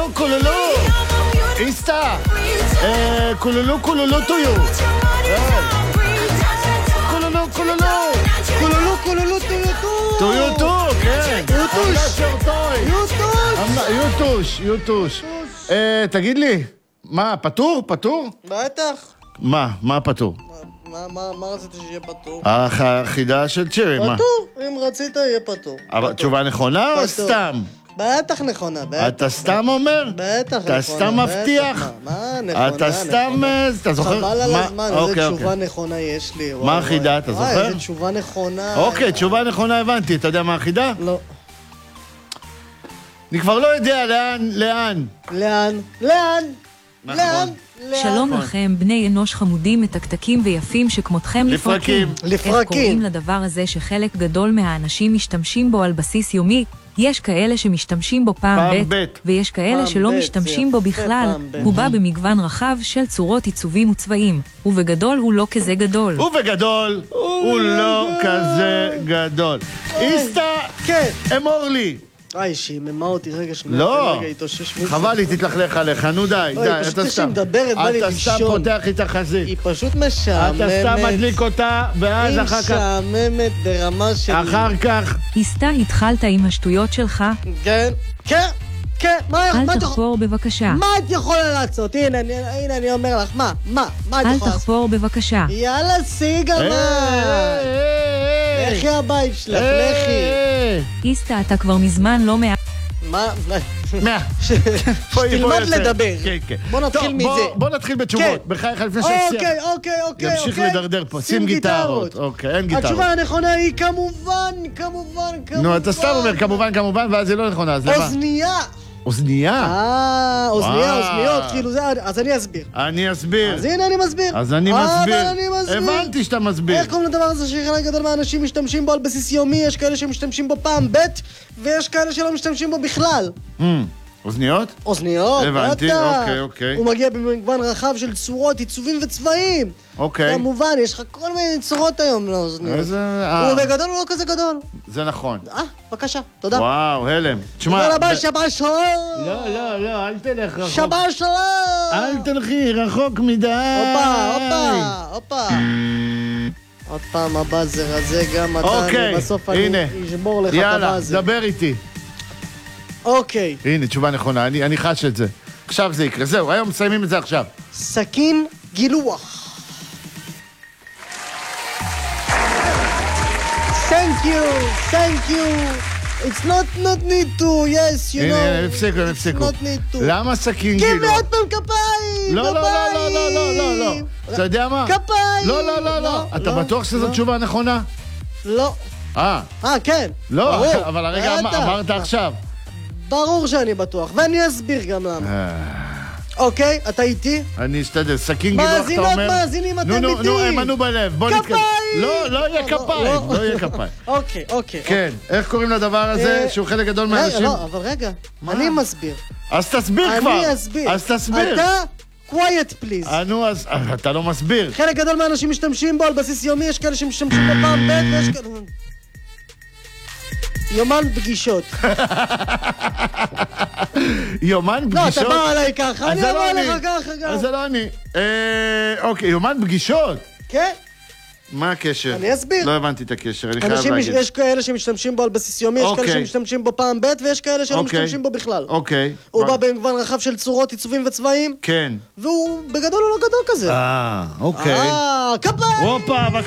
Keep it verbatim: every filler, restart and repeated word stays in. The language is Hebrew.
קולולו. איסטה. קולולו, קולולו טויו. קולולו, קולולו. קולולו, קולולו, טויוטו. טויוטו, כן. יוטוש. יוטוש. יוטוש. תגיד לי, מה, פטור? פטור? בטח. מה? מה פטור? מה רצית שיהיה פטור? החידה של צ'רי, מה? פטור, אם רצית יהיה פטור. אבל תשובה נכונה או סתם? בטח נכונה, בטח. אתה סתם אומר? בטח נכונה. אתה סתם מבטיח? מה נכונה? אתה סתם, אתה זוכר? חבל על הזמן, איזה תשובה נכונה יש לי. מה החידה, אתה זוכר? איזה תשובה נכונה. אוקיי, תשובה נכונה הבנתי, אתה יודע מה החידה? לא. אני כבר לא יודע לאן, לאן. לאן? לאן? לאן? שלום לכם, בני אנוש חמודים, מתקתקים ויפים שכמותכם לפרקים. לפרקים. איך קוראים לדבר הזה שחלק גדול מהאנשים משתמשים בו על בסיס יומי? יש כאלה שמשתמשים בו פעם ב' ויש כאלה שלא משתמשים בו בכלל. הוא בא במגוון רחב של צורות, עיצובים וצבעים. ובגדול הוא לא כזה גדול. ובגדול הוא לא כזה גדול. איסטה, אמור לי. איי, שיממה אותי רגע שניה. לא, חבל לי, תתלכלך עליך, נו די, די, אתה סתם. פשוט כשהיא מדברת, בא לי לישון. אתה סתם פותח איתה חזית. היא פשוט משעממת. אתה סתם מדליק אותה, ואז אחר כך... היא משעממת ברמה של... אחר כך... היסטה, התחלת עם השטויות שלך? כן, כן, כן, מה... אל תחפור בבקשה. מה את יכולה לעשות? הנה, אני אומר לך, מה, מה, מה את יכולה לעשות? אל תחפור בבקשה. יאללה, סיגה, מה? לכי הבית שלך, לכי. היסטה, אתה כבר מזמן לא מה... מה? מה? שתלמד לדבר. בוא נתחיל מזה. בוא נתחיל בתשובות. בחייך לפני ששיח. אוקיי, אוקיי, אוקיי. ימשיך לדרדר פה. שים גיטרות. אוקיי, אין גיטרות. התשובה הנכונה היא כמובן, כמובן, כמובן. נו, אתה סתם אומר כמובן, כמובן, ואז היא לא נכונה, אז למה? אוזנייה. אוזנייה? אה, אוזנייה, אוזניות, כאילו זה, אז אני אסביר. אני אסביר. אז הנה אני מסביר. אז אני מסביר. אבל אני מסביר. הבנתי שאתה מסביר. איך קוראים לדבר הזה שחלק גדול מהאנשים משתמשים בו על בסיס יומי, יש כאלה שמשתמשים בו פעם ב' ויש כאלה שלא משתמשים בו בכלל. אוזניות? אוזניות, הבנתי, אוקיי, אוקיי. הוא מגיע במגוון רחב של צורות, עיצובים וצבעים. אוקיי. כמובן, יש לך כל מיני צורות היום לאוזניות. איזה... הוא בגדול, הוא לא כזה גדול. זה נכון. אה, בבקשה, תודה. וואו, הלם. תשמע... תודה רבה, שבת שלום. לא, לא, לא, אל תלך רחוק. שבת שלום. אל תלכי רחוק מדי. הופה, הופה, הופה. עוד פעם הבאזר הזה גם אתה, בסוף אני אשבור לך את הבאזר. יאללה, דבר איתי. אוקיי. הנה, תשובה נכונה, אני, אני חש את זה. עכשיו זה יקרה, זהו, היום מסיימים את זה עכשיו. סכין גילוח. Thank you, thank you. It's not not need to, yes, you know. הנה, הפסיקו, הפסיקו. Not need to. למה סכין גילוח? give me עוד פעם כפיים, לא, לא, לא, לא, לא, לא, לא, לא. אתה יודע מה? כפיים. לא, לא, לא, לא. אתה בטוח שזו תשובה נכונה? לא. אה. אה, כן. לא, אבל הרגע אמרת עכשיו. ברור שאני בטוח, ואני אסביר גם למה. אוקיי, אתה איתי? אני אשתדל, סכין גילוח, אתה אומר... מאזינות, מאזינים, אתם איתי. נו, נו, אמנו בלב, בוא נתקדם. כפיים! לא, לא יהיה כפיים, לא יהיה כפיים. אוקיי, אוקיי. כן, איך קוראים לדבר הזה שהוא חלק גדול מהאנשים? לא, אבל רגע, אני מסביר. אז תסביר כבר. אני אסביר. אז תסביר. אתה, quiet please. נו, אז אתה לא מסביר. חלק גדול מהאנשים משתמשים בו על בסיס יומי, יש כאלה שמשתמשים בו פעם ב' ויש כאלה... יומן פגישות. יומן פגישות? לא, אתה בא עליי ככה, אני אבוא עליך ככה גם. אז זה לא אני. אוקיי, יומן פגישות? כן. מה הקשר? אני אסביר. לא הבנתי את הקשר, אני חייב להגיד. יש כאלה שמשתמשים בו על בסיס יומי, יש כאלה שמשתמשים בו פעם ב' ויש כאלה שלא משתמשים בו בכלל. אוקיי. הוא בא במגוון רחב של צורות, עיצובים וצבעים. כן. והוא בגדול הוא לא גדול כזה. אה, אוקיי. אה, כפיים! הופה,